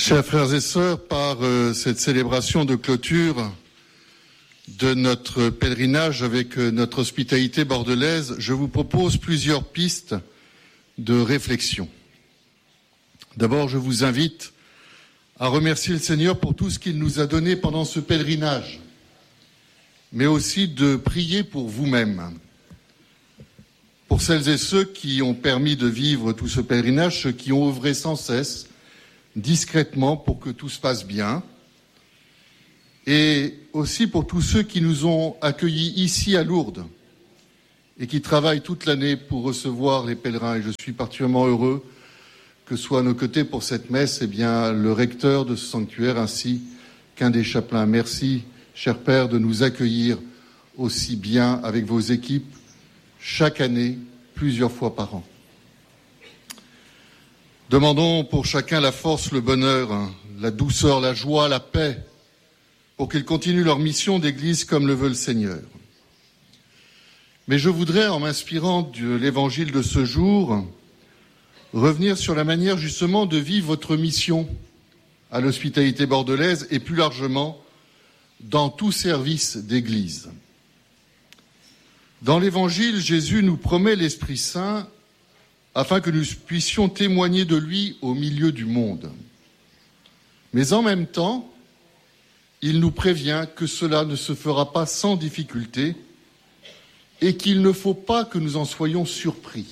Chers frères et sœurs, par cette célébration de clôture de notre pèlerinage avec notre hospitalité bordelaise, je vous propose plusieurs pistes de réflexion. D'abord, je vous invite à remercier le Seigneur pour tout ce qu'il nous a donné pendant ce pèlerinage, mais aussi de prier pour vous-même, pour celles et ceux qui ont permis de vivre tout ce pèlerinage, ceux qui ont œuvré sans cesse, discrètement pour que tout se passe bien, et aussi pour tous ceux qui nous ont accueillis ici à Lourdes et qui travaillent toute l'année pour recevoir les pèlerins. Et je suis particulièrement heureux que soit à nos côtés pour cette messe le recteur de ce sanctuaire ainsi qu'un des chapelains. Merci, cher Père, de nous accueillir aussi bien avec vos équipes chaque année, plusieurs fois par an. Demandons pour chacun la force, le bonheur, la douceur, la joie, la paix, pour qu'ils continuent leur mission d'église comme le veut le Seigneur. Mais je voudrais, en m'inspirant de l'évangile de ce jour, revenir sur la manière justement de vivre votre mission à l'hospitalité bordelaise et plus largement dans tout service d'église. Dans l'évangile, Jésus nous promet l'Esprit Saint afin que nous puissions témoigner de lui au milieu du monde. Mais en même temps, il nous prévient que cela ne se fera pas sans difficulté et qu'il ne faut pas que nous en soyons surpris.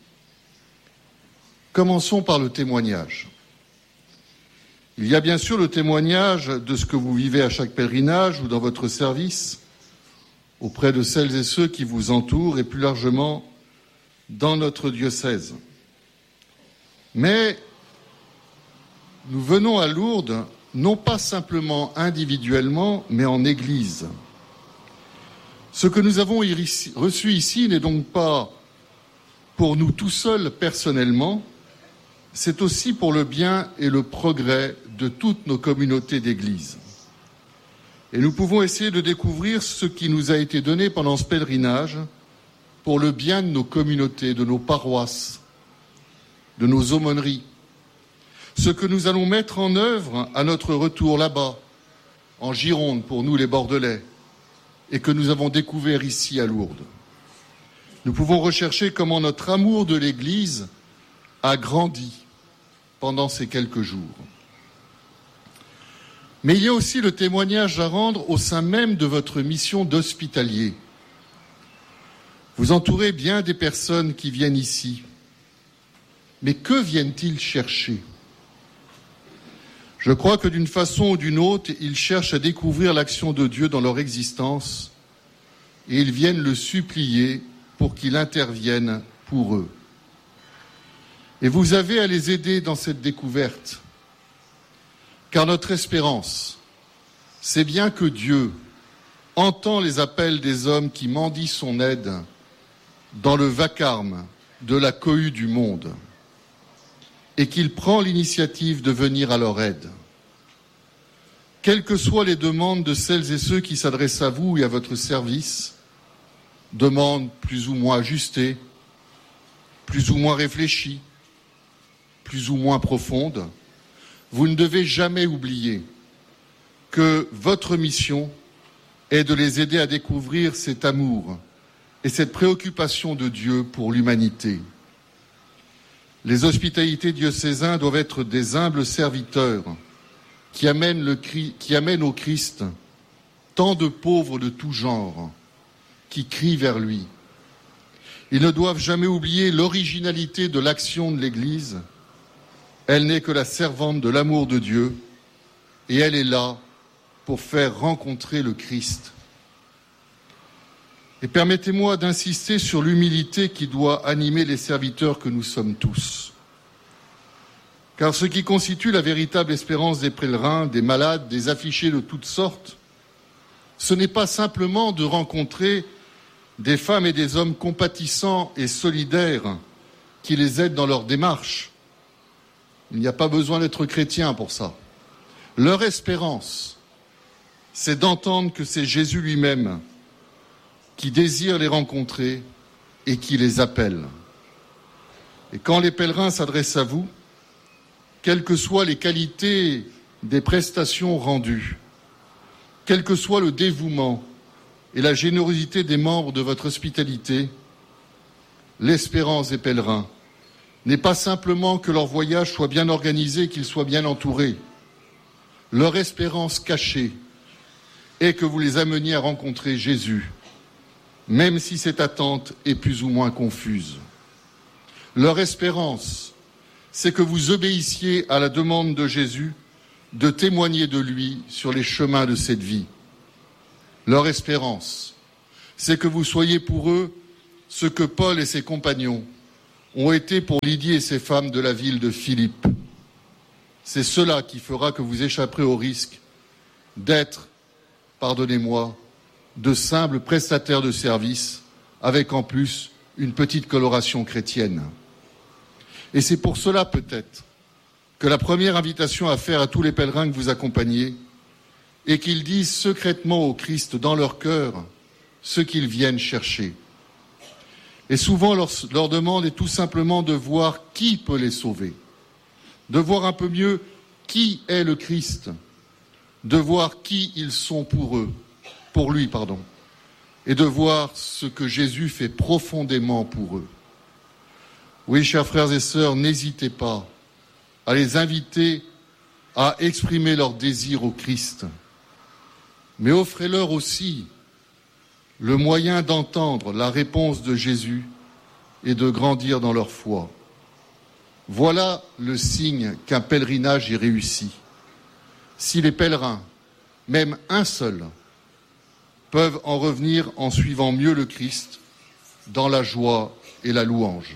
Commençons par le témoignage. Il y a bien sûr le témoignage de ce que vous vivez à chaque pèlerinage ou dans votre service, auprès de celles et ceux qui vous entourent et plus largement dans notre diocèse. Mais nous venons à Lourdes, non pas simplement individuellement, mais en Église. Ce que nous avons reçu ici n'est donc pas pour nous tout seuls personnellement, c'est aussi pour le bien et le progrès de toutes nos communautés d'Église. Et nous pouvons essayer de découvrir ce qui nous a été donné pendant ce pèlerinage pour le bien de nos communautés, de nos paroisses, de nos aumôneries. Ce que nous allons mettre en œuvre à notre retour là-bas, en Gironde, pour nous les Bordelais, et que nous avons découvert ici à Lourdes. Nous pouvons rechercher comment notre amour de l'Église a grandi pendant ces quelques jours. Mais il y a aussi le témoignage à rendre au sein même de votre mission d'hospitalier. Vous entourez bien des personnes qui viennent ici. Mais que viennent-ils chercher ? Je crois que d'une façon ou d'une autre, ils cherchent à découvrir l'action de Dieu dans leur existence et ils viennent le supplier pour qu'il intervienne pour eux. Et vous avez à les aider dans cette découverte, car notre espérance, c'est bien que Dieu entend les appels des hommes qui mendient son aide dans le vacarme de la cohue du monde, et qu'il prend l'initiative de venir à leur aide. Quelles que soient les demandes de celles et ceux qui s'adressent à vous et à votre service, demandes plus ou moins ajustées, plus ou moins réfléchies, plus ou moins profondes, vous ne devez jamais oublier que votre mission est de les aider à découvrir cet amour et cette préoccupation de Dieu pour l'humanité. Les hospitalités diocésains doivent être des humbles serviteurs qui amènent au Christ tant de pauvres de tout genre qui crient vers lui. Ils ne doivent jamais oublier l'originalité de l'action de l'Église. Elle n'est que la servante de l'amour de Dieu et elle est là pour faire rencontrer le Christ. Et permettez-moi d'insister sur l'humilité qui doit animer les serviteurs que nous sommes tous. Car ce qui constitue la véritable espérance des pèlerins, des malades, des affichés de toutes sortes, ce n'est pas simplement de rencontrer des femmes et des hommes compatissants et solidaires qui les aident dans leur démarche. Il n'y a pas besoin d'être chrétien pour ça. Leur espérance, c'est d'entendre que c'est Jésus lui-même qui désire les rencontrer et qui les appelle. Et quand les pèlerins s'adressent à vous, quelles que soient les qualités des prestations rendues, quel que soit le dévouement et la générosité des membres de votre hospitalité, l'espérance des pèlerins n'est pas simplement que leur voyage soit bien organisé, qu'ils soient bien entourés. Leur espérance cachée est que vous les ameniez à rencontrer Jésus, même si cette attente est plus ou moins confuse. Leur espérance, c'est que vous obéissiez à la demande de Jésus de témoigner de lui sur les chemins de cette vie. Leur espérance, c'est que vous soyez pour eux ce que Paul et ses compagnons ont été pour Lydie et ses femmes de la ville de Philippe. C'est cela qui fera que vous échapperez au risque d'être, pardonnez-moi, de simples prestataires de services, avec en plus une petite coloration chrétienne. Et c'est pour cela peut-être que la première invitation à faire à tous les pèlerins que vous accompagnez est qu'ils disent secrètement au Christ dans leur cœur ce qu'ils viennent chercher. Et souvent leur demande est tout simplement de voir qui peut les sauver, de voir un peu mieux qui est le Christ, de voir qui ils sont pour lui, et de voir ce que Jésus fait profondément pour eux. Oui, chers frères et sœurs, n'hésitez pas à les inviter à exprimer leur désir au Christ, mais offrez-leur aussi le moyen d'entendre la réponse de Jésus et de grandir dans leur foi. Voilà le signe qu'un pèlerinage est réussi. Si les pèlerins, même un seul, peuvent en revenir en suivant mieux le Christ dans la joie et la louange.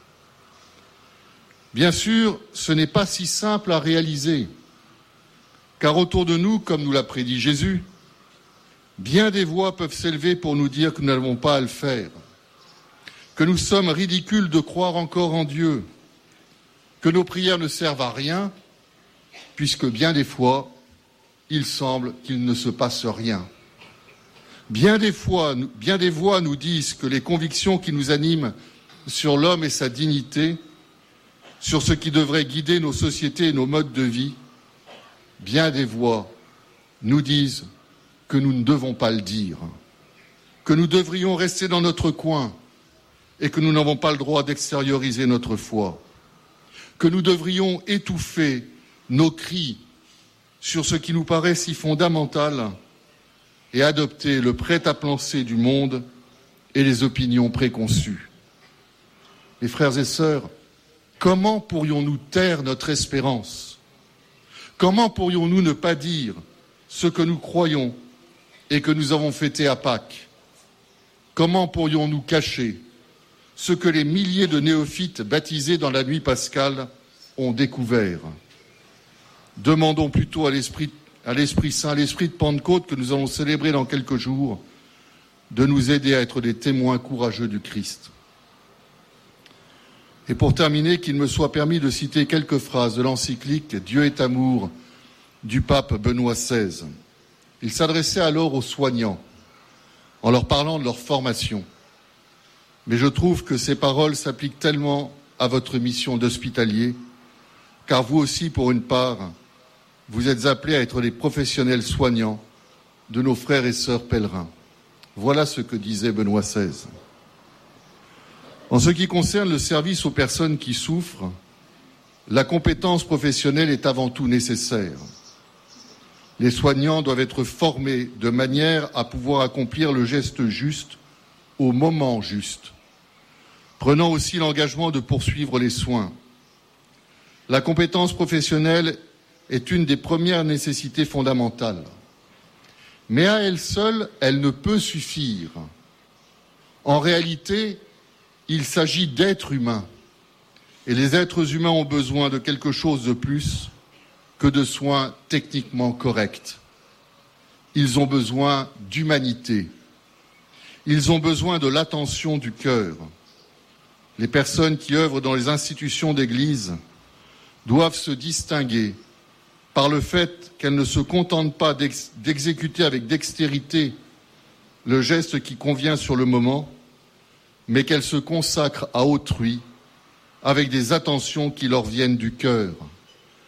Bien sûr, ce n'est pas si simple à réaliser, car autour de nous, comme nous l'a prédit Jésus, bien des voix peuvent s'élever pour nous dire que nous n'avons pas à le faire, que nous sommes ridicules de croire encore en Dieu, que nos prières ne servent à rien, puisque bien des fois, il semble qu'il ne se passe rien. Bien des voix nous disent que les convictions qui nous animent sur l'homme et sa dignité, sur ce qui devrait guider nos sociétés et nos modes de vie, bien des voix nous disent que nous ne devons pas le dire, que nous devrions rester dans notre coin et que nous n'avons pas le droit d'extérioriser notre foi, que nous devrions étouffer nos cris sur ce qui nous paraît si fondamental et adopter le prêt-à-penser du monde et les opinions préconçues. Mes frères et sœurs, comment pourrions-nous taire notre espérance? Comment pourrions-nous ne pas dire ce que nous croyons et que nous avons fêté à Pâques? Comment pourrions-nous cacher ce que les milliers de néophytes baptisés dans la nuit pascale ont découvert? Demandons plutôt à l'Esprit Saint, l'Esprit de Pentecôte que nous allons célébrer dans quelques jours, de nous aider à être des témoins courageux du Christ. Et pour terminer, qu'il me soit permis de citer quelques phrases de l'encyclique « Dieu est amour » du pape Benoît XVI. Il s'adressait alors aux soignants, en leur parlant de leur formation. Mais je trouve que ces paroles s'appliquent tellement à votre mission d'hospitalier, car vous aussi, pour une part, vous êtes appelés à être les professionnels soignants de nos frères et sœurs pèlerins. Voilà ce que disait Benoît XVI. En ce qui concerne le service aux personnes qui souffrent, la compétence professionnelle est avant tout nécessaire. Les soignants doivent être formés de manière à pouvoir accomplir le geste juste au moment juste, prenant aussi l'engagement de poursuivre les soins. La compétence professionnelle est une des premières nécessités fondamentales. Mais à elle seule, elle ne peut suffire. En réalité, il s'agit d'êtres humains. Et les êtres humains ont besoin de quelque chose de plus que de soins techniquement corrects. Ils ont besoin d'humanité. Ils ont besoin de l'attention du cœur. Les personnes qui œuvrent dans les institutions d'Église doivent se distinguer par le fait qu'elles ne se contentent pas d'exécuter avec dextérité le geste qui convient sur le moment, mais qu'elles se consacrent à autrui avec des attentions qui leur viennent du cœur.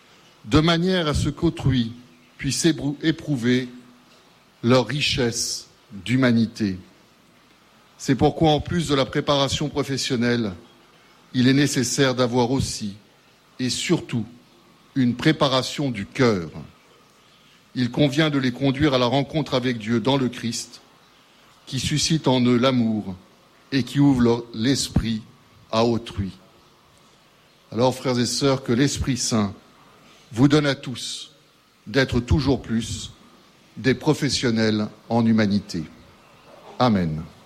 de manière à ce qu'autrui puisse éprouver leur richesse d'humanité. C'est pourquoi, en plus de la préparation professionnelle, il est nécessaire d'avoir aussi, et surtout, une préparation du cœur. Il convient de les conduire à la rencontre avec Dieu dans le Christ, qui suscite en eux l'amour et qui ouvre l'esprit à autrui. Alors, frères et sœurs, que l'Esprit Saint vous donne à tous d'être toujours plus des professionnels en humanité. Amen.